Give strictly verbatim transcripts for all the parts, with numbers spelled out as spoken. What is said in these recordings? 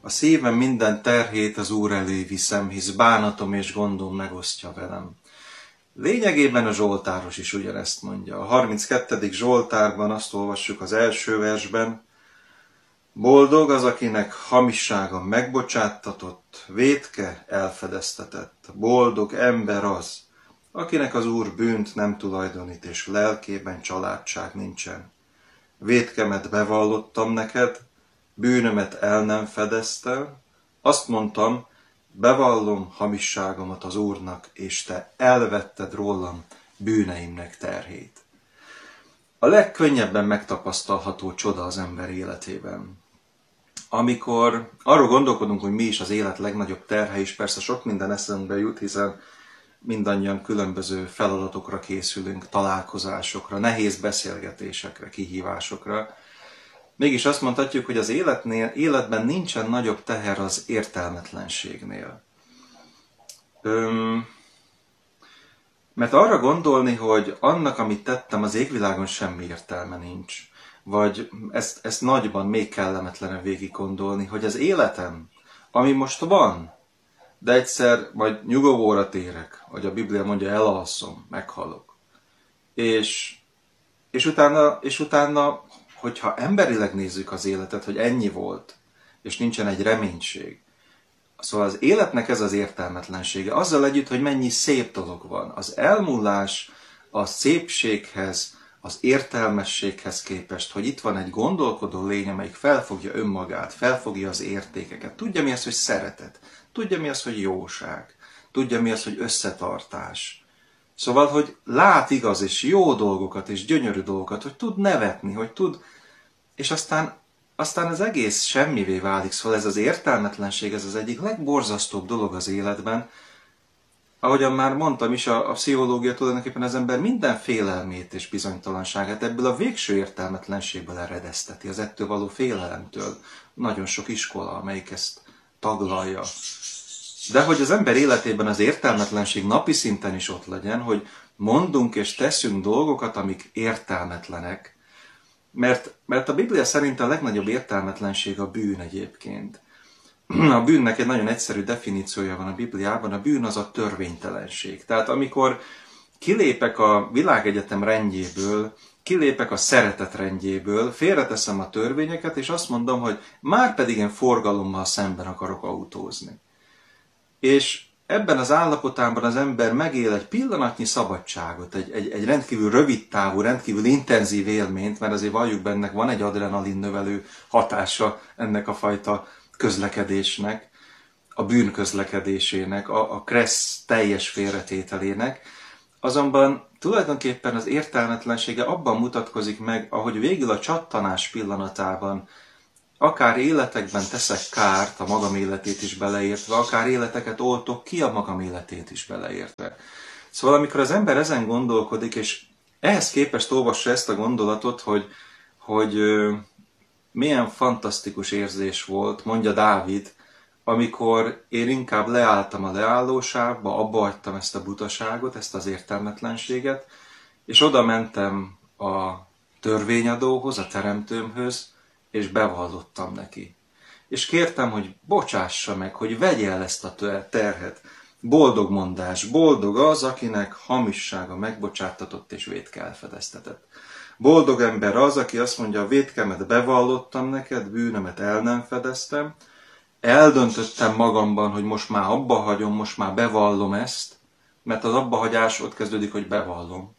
A szívem minden terhét az Úr elé viszem, hisz bánatom és gondom megosztja velem. Lényegében a Zsoltáros is ugyanezt mondja. A harminckettedik Zsoltárban azt olvassuk az első versben: boldog az, akinek hamissága megbocsáttatott, vétke elfedeztetett. Boldog ember az, akinek az Úr bűnt nem tulajdonít, és lelkében családság nincsen. Vétkemet bevallottam neked, bűnömet el nem fedeztel, azt mondtam, bevallom hamisságomat az Úrnak, és te elvetted rólam bűneimnek terhét. A legkönnyebben megtapasztalható csoda az ember életében. Amikor arról gondolkodunk, hogy mi is az élet legnagyobb terhe, és persze sok minden eszünkbe jut, hiszen mindannyian különböző feladatokra készülünk, találkozásokra, nehéz beszélgetésekre, kihívásokra. Mégis azt mondhatjuk, hogy az életnél, életben nincsen nagyobb teher az értelmetlenségnél. Öm, mert arra gondolni, hogy annak, amit tettem, az égvilágon semmi értelme nincs. Vagy ezt, ezt nagyban még kellemetlenebb végig gondolni, hogy az életem, ami most van, de egyszer majd nyugovóra térek, hogy a Biblia mondja, elalszom, meghalok. És, és, utána, és utána, hogyha emberileg nézzük az életet, hogy ennyi volt, és nincsen egy reménység. Szóval az életnek ez az értelmetlensége, azzal együtt, hogy mennyi szép dolog van. Az elmúlás a szépséghez, az értelmességhez képest, hogy itt van egy gondolkodó lény, amelyik felfogja önmagát, felfogja az értékeket, tudja mi az, hogy szeretet, tudja mi az, hogy jóság, tudja mi az, hogy összetartás. Szóval, hogy lát igaz és jó dolgokat és gyönyörű dolgokat, hogy tud nevetni, hogy tud, és aztán, aztán az egész semmivé válik. Szóval ez az értelmetlenség, ez az egyik legborzasztóbb dolog az életben. Ahogyan már mondtam is, a, a pszichológia tulajdonképpen az ember minden félelmét és bizonytalanságát ebből a végső értelmetlenségből eredezteti, az ettől való félelemtől. Nagyon sok iskola, amelyik ezt taglalja. De hogy az ember életében az értelmetlenség napi szinten is ott legyen, hogy mondunk és teszünk dolgokat, amik értelmetlenek, mert, mert a Biblia szerint a legnagyobb értelmetlenség a bűn egyébként. A bűnnek egy nagyon egyszerű definíciója van a Bibliában, a bűn az a törvénytelenség. Tehát amikor kilépek a világegyetem rendjéből, kilépek a szeretet rendjéből, félreteszem a törvényeket, és azt mondom, hogy már pedig én forgalommal szemben akarok autózni. És ebben az állapotában az ember megél egy pillanatnyi szabadságot, egy, egy, egy rendkívül rövid távú, rendkívül intenzív élményt, mert azért valljuk bennek, van egy adrenalin növelő hatása ennek a fajta közlekedésnek, a bűn közlekedésének, a, a kressz teljes félretételének. Azonban tulajdonképpen az értelmetlensége abban mutatkozik meg, ahogy végül a csattanás pillanatában akár életekben teszek kárt, a magam életét is beleértve, akár életeket oltok ki, a magam életét is beleértve. Szóval amikor az ember ezen gondolkodik, és ehhez képest olvassa ezt a gondolatot, hogy, hogy milyen fantasztikus érzés volt, mondja Dávid, amikor én inkább leálltam a leállósávba, abba hagytam ezt a butaságot, ezt az értelmetlenséget, és oda mentem a törvényadóhoz, a teremtőmhöz, és bevallottam neki. És kértem, hogy bocsássa meg, hogy vegye el ezt a terhet. Boldog mondás, boldog az, akinek hamissága megbocsáttatott és vétke elfedeztetett. Boldog ember az, aki azt mondja, a vétkemet bevallottam neked, bűnömet el nem fedeztem, eldöntöttem magamban, hogy most már abba hagyom, most már bevallom ezt, mert az abbahagyás ott kezdődik, hogy bevallom.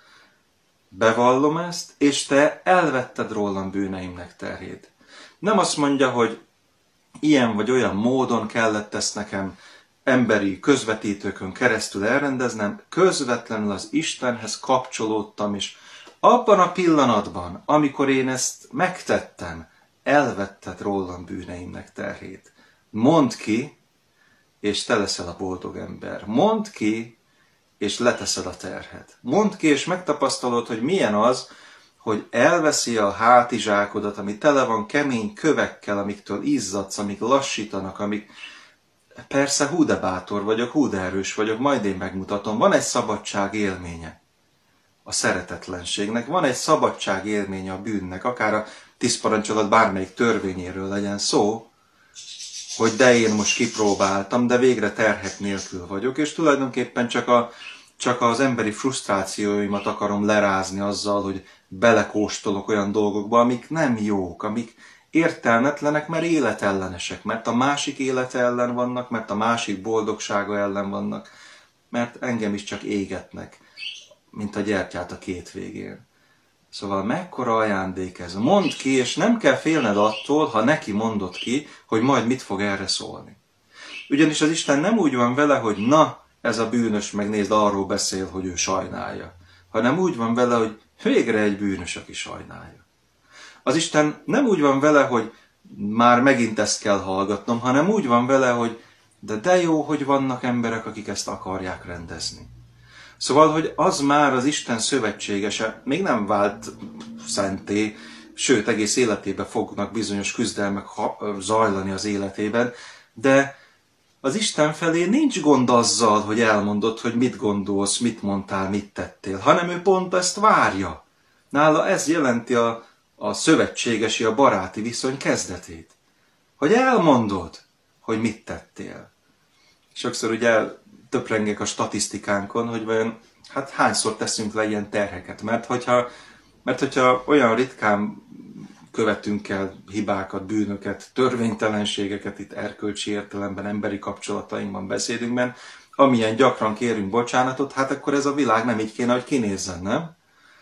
Bevallom ezt, és te elvetted rólam bűneimnek terhét. Nem azt mondja, hogy ilyen vagy olyan módon kellett ezt nekem emberi közvetítőkön keresztül elrendeznem, közvetlenül az Istenhez kapcsolódtam, és abban a pillanatban, amikor én ezt megtettem, elvetted rólam bűneimnek terhét. Mondd ki, és te leszel a boldog ember. Mondd ki, és leteszed a terhet. Mondd ki, és megtapasztalod, hogy milyen az, hogy elveszi a hátizsákodat, ami tele van kemény kövekkel, amiktől izzadsz, amik lassítanak, amik... Persze hú de bátor vagyok, hú de erős vagyok, majd én megmutatom. Van egy szabadság élménye a szeretetlenségnek, van egy szabadság élménye a bűnnek, akár a tíz parancsolat bármelyik törvényéről legyen szó, hogy de én most kipróbáltam, de végre terhek nélkül vagyok, és tulajdonképpen csak, a, csak az emberi frusztrációimat akarom lerázni azzal, hogy belekóstolok olyan dolgokba, amik nem jók, amik értelmetlenek, mert életellenesek, mert a másik élete ellen vannak, mert a másik boldogsága ellen vannak, mert engem is csak égetnek, mint a gyertyát a két végén. Szóval mekkora ajándék ez. Mondd ki, és nem kell félned attól, ha neki mondod ki, hogy majd mit fog erre szólni. Ugyanis az Isten nem úgy van vele, hogy na, ez a bűnös, megnézd, arról beszél, hogy ő sajnálja. Hanem úgy van vele, hogy végre egy bűnös, aki sajnálja. Az Isten nem úgy van vele, hogy már megint ezt kell hallgatnom, hanem úgy van vele, hogy de de jó, hogy vannak emberek, akik ezt akarják rendezni. Szóval, hogy az már az Isten szövetségese, még nem vált szenté, sőt, egész életében fognak bizonyos küzdelmek zajlani az életében, de az Isten felé nincs gond azzal, hogy elmondod, hogy mit gondolsz, mit mondtál, mit tettél, hanem ő pont ezt várja. Nála ez jelenti a, a szövetségesi, a baráti viszony kezdetét. Hogy elmondod, hogy mit tettél. Sokszor ugye töprengek a statisztikánkon, hogy vajon hát hányszor teszünk le ilyen terheket. Mert hogyha, mert hogyha olyan ritkán követünk el hibákat, bűnöket, törvénytelenségeket itt erkölcsi értelemben, emberi kapcsolatainkban, beszédünkben, amilyen gyakran kérünk bocsánatot, hát akkor ez a világ nem így kéne, hogy kinézzen, nem?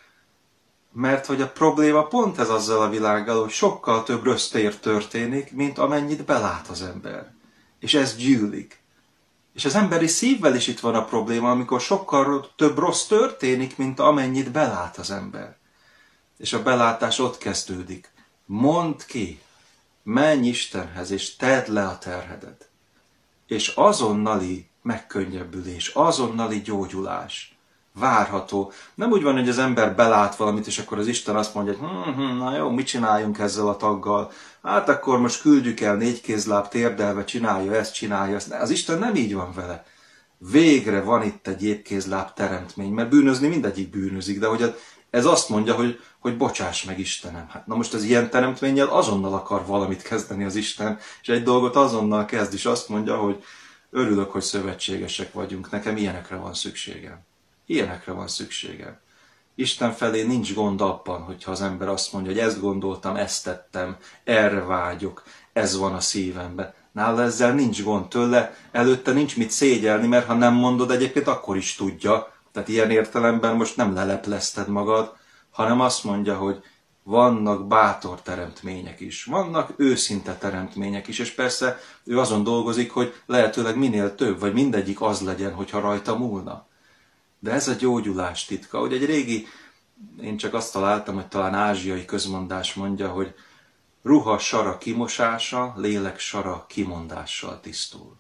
Mert hogy a probléma pont ez azzal a világgal, hogy sokkal több rossz tér történik, mint amennyit belát az ember. És ez gyűlik. És az emberi szívvel is itt van a probléma, amikor sokkal több rossz történik, mint amennyit belát az ember. És a belátás ott kezdődik. Mondd ki, menj Istenhez, és tedd le a terhedet. És azonnali megkönnyebbülés, azonnali gyógyulás várható. Nem úgy van, hogy az ember belát valamit, és akkor az Isten azt mondja, hogy hm, hm, na jó, mit csináljunk ezzel a taggal? Hát akkor most küldjük el négykézláb térdelve, csinálja ezt, csinálja ezt. Az Isten nem így van vele. Végre van itt egy épkézláb teremtmény, mert bűnözni mindegyik bűnözik, de hogy ez azt mondja, hogy, hogy bocsáss meg Istenem. Hát na most az ilyen teremtménnyel azonnal akar valamit kezdeni az Isten, és egy dolgot azonnal kezd, és azt mondja, hogy örülök, hogy szövetségesek vagyunk, nekem ilyenekre van szükségem. Ilyenekre van szükségem. Isten felé nincs gond abban, hogyha az ember azt mondja, hogy ezt gondoltam, ezt tettem, erre vágyok, ez van a szívemben. Nála ezzel nincs gond tőle, előtte nincs mit szégyelni, mert ha nem mondod, egyébként akkor is tudja. Tehát ilyen értelemben most nem leleplezted magad, hanem azt mondja, hogy vannak bátor teremtmények is, vannak őszinte teremtmények is, és persze ő azon dolgozik, hogy lehetőleg minél több, vagy mindegyik az legyen, hogyha rajta múlna. De ez a gyógyulás titka, hogy egy régi, én csak azt találtam, hogy talán ázsiai közmondás mondja, hogy ruha sara kimosása, lélek sara kimondással tisztul.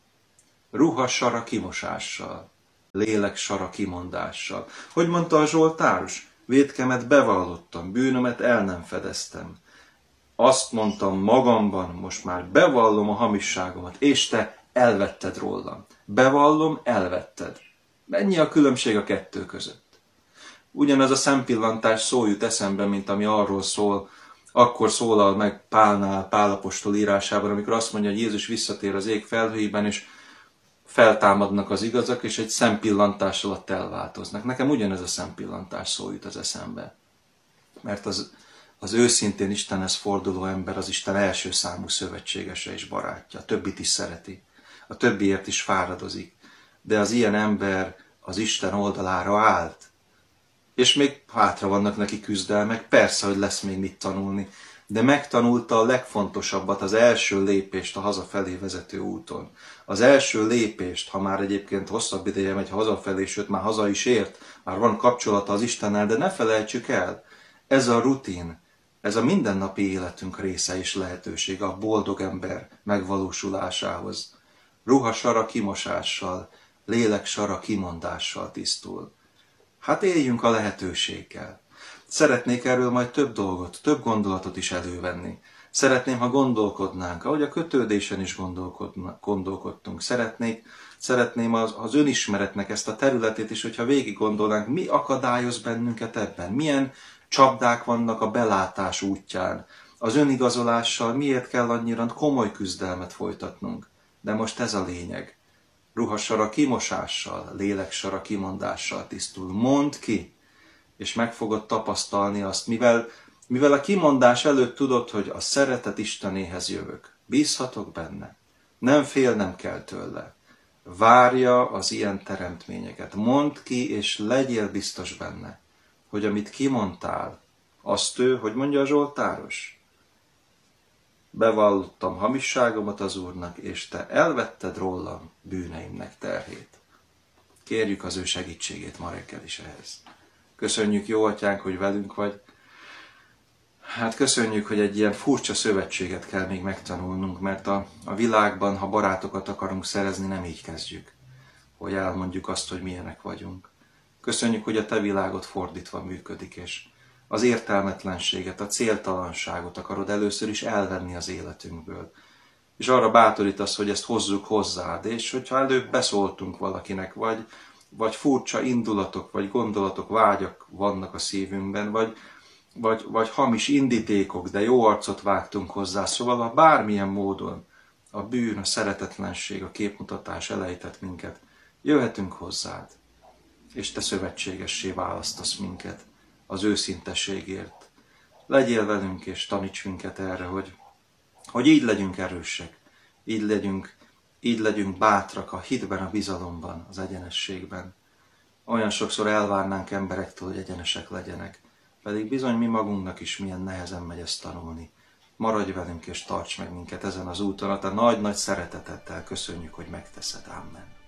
Ruha sara kimosással, lélek sara kimondással. Hogy mondta a Zsoltáros? Vétkemet bevallottam, bűnömet el nem fedeztem. Azt mondtam magamban, most már bevallom a hamisságomat, és te elvetted rólam. Bevallom, elvetted. Mennyi a különbség a kettő között? Ugyanaz a szempillantás szó jut eszembe, mint ami arról szól, akkor szólal meg Pálnál, Pál apostol írásában, amikor azt mondja, hogy Jézus visszatér az ég felhőiben, és feltámadnak az igazak, és egy szempillantás alatt elváltoznak. Nekem ugyanez a szempillantás szó jut az eszembe. Mert az, az őszintén Istenhez forduló ember az Isten első számú szövetségese és barátja. A többit is szereti. A többiért is fáradozik. De az ilyen ember az Isten oldalára állt. És még hátra vannak neki küzdelmek, persze, hogy lesz még mit tanulni, de megtanulta a legfontosabbat, az első lépést a hazafelé vezető úton. Az első lépést, ha már egyébként hosszabb ideje megy hazafelé, sőt már haza is ért, már van kapcsolata az Istennel, de ne felejtsük el, ez a rutin, ez a mindennapi életünk része és lehetőség a boldog ember megvalósulásához. Ruha sara kimosással, lélek sara kimondással tisztul. Hát éljünk a lehetőséggel. Szeretnék erről majd több dolgot, több gondolatot is elővenni. Szeretném, ha gondolkodnánk, ahogy a kötődésen is gondolkodtunk. Szeretnék, szeretném az, az önismeretnek ezt a területét is, hogyha végig gondolnánk, mi akadályoz bennünket ebben, milyen csapdák vannak a belátás útján, Az önigazolással miért kell annyira komoly küzdelmet folytatnunk? De most ez a lényeg. Ruhasara kimosással, léleksara kimondással tisztul. Mondd ki, és meg fogod tapasztalni azt, mivel, mivel a kimondás előtt tudod, hogy a szeretet Istenéhez jövök. Bízhatok benne. Nem félnem kell tőle. Várja az ilyen teremtményeket. Mondd ki, és legyél biztos benne, hogy amit kimondtál, azt ő, hogy mondja a Zsoltáros? Bevallottam hamisságomat az Úrnak, és te elvetted rólam bűneimnek terhét. Kérjük az ő segítségét ma reggel is ehhez. Köszönjük, jó atyánk, hogy velünk vagy. Hát köszönjük, hogy egy ilyen furcsa szövetséget kell még megtanulnunk, mert a, a világban, ha barátokat akarunk szerezni, nem így kezdjük, hogy elmondjuk azt, hogy milyenek vagyunk. Köszönjük, hogy a te világod fordítva működik, és az értelmetlenséget, a céltalanságot akarod először is elvenni az életünkből. És arra bátorítasz, hogy ezt hozzuk hozzád, és hogyha előbb beszóltunk valakinek, vagy, vagy furcsa indulatok, vagy gondolatok, vágyak vannak a szívünkben, vagy, vagy, vagy hamis indítékok, de jó arcot vágtunk hozzá, szóval ha bármilyen módon a bűn, a szeretetlenség, a képmutatás elejtett minket, jöhetünk hozzád, és te szövetségessé választasz minket az őszinteségért. Legyél velünk, és taníts minket erre, hogy, hogy így legyünk erősek, így legyünk, így legyünk bátrak a hitben, a bizalomban, az egyenességben. Olyan sokszor elvárnánk emberektől, hogy egyenesek legyenek, pedig bizony mi magunknak is milyen nehezen megy ezt tanulni. Maradj velünk és tarts meg minket ezen az úton, a te nagy-nagy szereteteddel köszönjük, hogy megteszed. Amen.